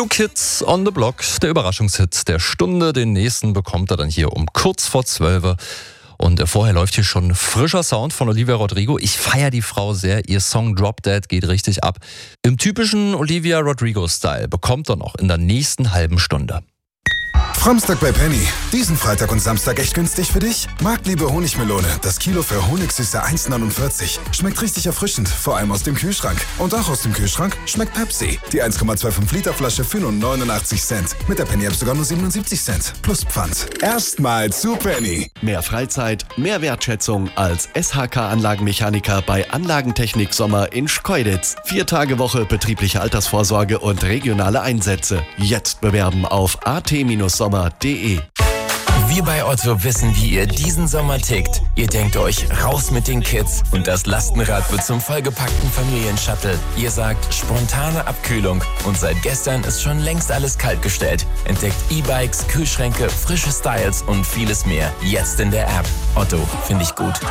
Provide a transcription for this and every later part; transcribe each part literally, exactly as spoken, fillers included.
New Kids on the Block, der Überraschungshit der Stunde. Den nächsten bekommt er dann hier um kurz vor zwölf. Und vorher läuft hier schon frischer Sound von Olivia Rodrigo. Ich feiere die Frau sehr. Ihr Song Drop Dead geht richtig ab. Im typischen Olivia Rodrigo-Style bekommt er noch in der nächsten halben Stunde. Framstag bei Penny. Diesen Freitag und Samstag echt günstig für dich? Marktliebe Honigmelone. Das Kilo für Honigsüße eins neunundvierzig. Schmeckt richtig erfrischend, vor allem aus dem Kühlschrank. Und auch aus dem Kühlschrank schmeckt Pepsi. Die eins Komma fünfundzwanzig Liter Flasche für nur neunundachtzig Cent. Mit der Penny App sogar nur siebenundsiebzig Cent. Plus Pfand. Erstmal zu Penny. Mehr Freizeit, mehr Wertschätzung als S H K-Anlagenmechaniker bei Anlagentechnik Sommer in Schkeuditz. Vier Tage Woche betriebliche Altersvorsorge und regionale Einsätze. Jetzt bewerben auf a t sommer punkt d e. Wir bei Otto wissen, wie ihr diesen Sommer tickt. Ihr denkt euch, raus mit den Kids und das Lastenrad wird zum vollgepackten Familienshuttle. Ihr sagt, spontane Abkühlung und seit gestern ist schon längst alles kaltgestellt. Entdeckt E-Bikes, Kühlschränke, frische Styles und vieles mehr. Jetzt in der App. Otto, finde ich gut.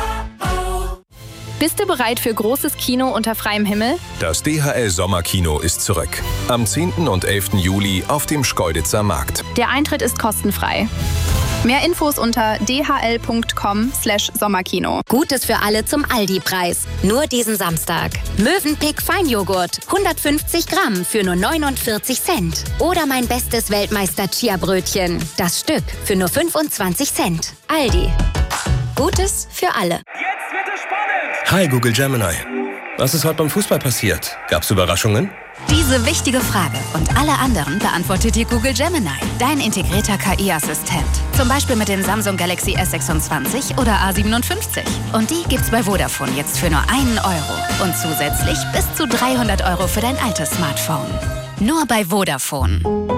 Bist du bereit für großes Kino unter freiem Himmel? Das D H L Sommerkino ist zurück. Am zehnten und elften Juli auf dem Schkeuditzer Markt. Der Eintritt ist kostenfrei. Mehr Infos unter d h l punkt com slash sommerkino. Gutes für alle zum Aldi-Preis. Nur diesen Samstag. Mövenpick Feinjoghurt. hundertfünfzig Gramm für nur neunundvierzig Cent. Oder mein bestes Weltmeister-Chia-Brötchen. Das Stück für nur fünfundzwanzig Cent. Aldi. Gutes für alle. Jetzt wird es spannend! Hi Google Gemini. Was ist heute beim Fußball passiert? Gab's Überraschungen? Diese wichtige Frage und alle anderen beantwortet dir Google Gemini, dein integrierter K I-Assistent. Zum Beispiel mit dem Samsung Galaxy S sechsundzwanzig oder A siebenundfünfzig. Und die gibt's bei Vodafone jetzt für nur einen Euro. Und zusätzlich bis zu dreihundert Euro für dein altes Smartphone. Nur bei Vodafone.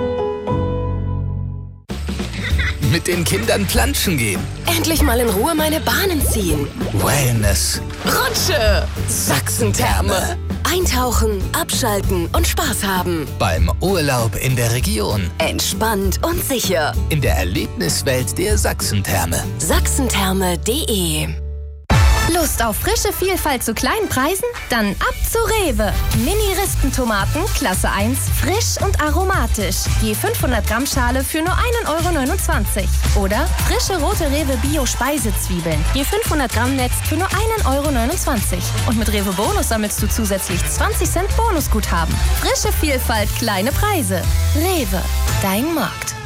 Mit den Kindern planschen gehen. Endlich mal in Ruhe meine Bahnen ziehen. Wellness. Rutsche. Sachsentherme. Eintauchen, abschalten und Spaß haben. Beim Urlaub in der Region. Entspannt und sicher. In der Erlebniswelt der Sachsentherme. Sachsentherme punkt d e. Lust auf frische Vielfalt zu kleinen Preisen? Dann ab zu Rewe. Mini-Rispentomaten, Klasse eins, frisch und aromatisch. Je fünfhundert Gramm Schale für nur einen Euro neunundzwanzig. Oder frische rote Rewe Bio-Speisezwiebeln. Je fünfhundert Gramm Netz für nur einen Euro neunundzwanzig. Und mit Rewe Bonus sammelst du zusätzlich zwanzig Cent Bonusguthaben. Frische Vielfalt, kleine Preise. Rewe, dein Markt.